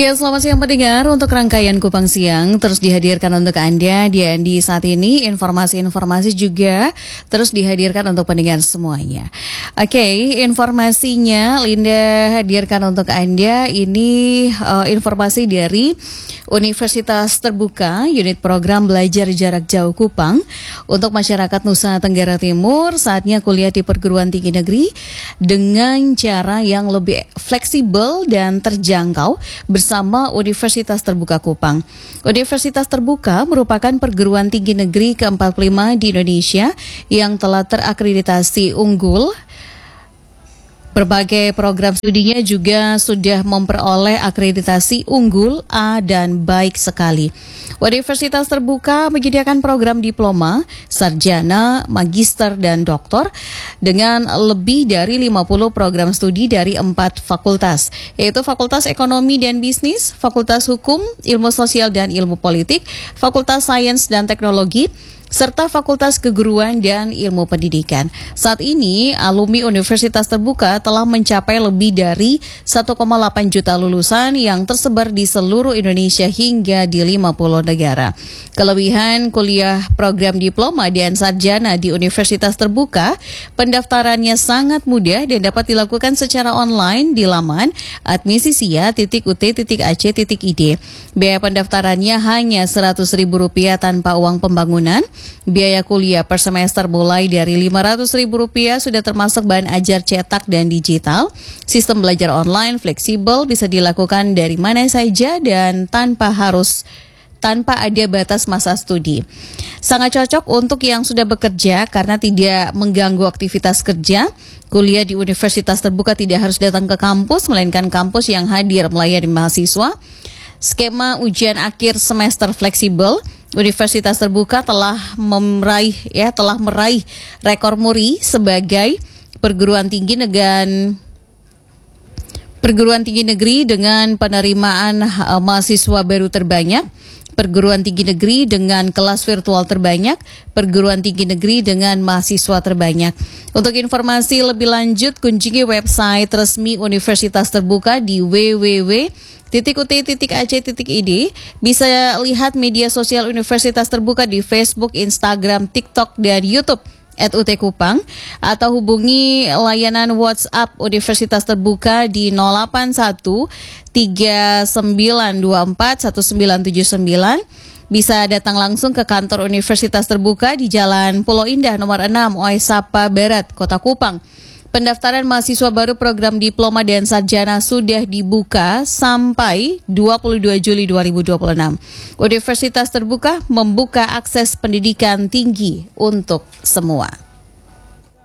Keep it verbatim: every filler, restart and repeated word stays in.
Ya, selamat siang pendengar. Untuk rangkaian Kupang Siang terus dihadirkan untuk Anda. Dan di saat ini informasi-informasi juga terus dihadirkan untuk pendengar semuanya. Oke, informasinya Linda hadirkan untuk Anda. Ini uh, informasi dari Universitas Terbuka, unit program belajar jarak jauh Kupang. Untuk masyarakat Nusa Tenggara Timur, saatnya kuliah di perguruan tinggi negeri dengan cara yang lebih fleksibel dan terjangkau bersama Universitas Terbuka Kupang. Universitas Terbuka merupakan perguruan tinggi negeri ke empat puluh lima di Indonesia yang telah terakreditasi unggul. Berbagai program studinya juga sudah memperoleh akreditasi unggul A dan baik sekali. Universitas Terbuka menyediakan program diploma, sarjana, magister, dan doktor dengan lebih dari lima puluh program studi dari empat fakultas, yaitu Fakultas Ekonomi dan Bisnis, Fakultas Hukum, Ilmu Sosial dan Ilmu Politik, Fakultas Sains dan Teknologi, serta Fakultas Keguruan dan Ilmu Pendidikan. Saat ini, alumni Universitas Terbuka telah mencapai lebih dari satu koma delapan juta lulusan yang tersebar di seluruh Indonesia hingga di lima puluh negara. Kelebihan kuliah program diploma dan sarjana di Universitas Terbuka, pendaftarannya sangat mudah dan dapat dilakukan secara online di laman admisisia titik u t titik a c titik i d. Biaya pendaftarannya hanya seratus ribu rupiah tanpa uang pembangunan. Biaya kuliah per semester mulai dari lima ratus ribu rupiah, sudah termasuk bahan ajar cetak dan digital. Sistem belajar online fleksibel, bisa dilakukan dari mana saja dan tanpa harus tanpa ada batas masa studi. Sangat cocok untuk yang sudah bekerja karena tidak mengganggu aktivitas kerja. Kuliah di Universitas Terbuka tidak harus datang ke kampus, melainkan kampus yang hadir melayani mahasiswa. Skema ujian akhir semester fleksibel. Universitas Terbuka telah meraih ya telah meraih rekor muri sebagai perguruan tinggi dengan perguruan tinggi negeri dengan penerimaan uh, mahasiswa baru terbanyak, perguruan tinggi negeri dengan kelas virtual terbanyak, perguruan tinggi negeri dengan mahasiswa terbanyak. Untuk informasi lebih lanjut, kunjungi website resmi Universitas Terbuka di w w w titik u t titik a c titik i d. Bisa lihat media sosial Universitas Terbuka di Facebook, Instagram, TikTok, dan YouTube at U T Kupang, atau hubungi layanan WhatsApp Universitas Terbuka di nol delapan satu tiga sembilan dua empat satu sembilan tujuh sembilan. Bisa datang langsung ke kantor Universitas Terbuka di Jalan Pulau Indah nomor enam, Oesapa Barat, Kota Kupang. Pendaftaran mahasiswa baru program diploma dan sarjana sudah dibuka sampai dua puluh dua Juli dua ribu dua puluh enam. Universitas Terbuka membuka akses pendidikan tinggi untuk semua.